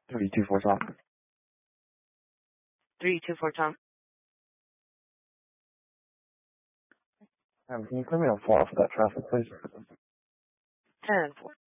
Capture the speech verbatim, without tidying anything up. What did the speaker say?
three two four Tom. three two four Tom. Um, can you clear me on four for that traffic, please? ten four.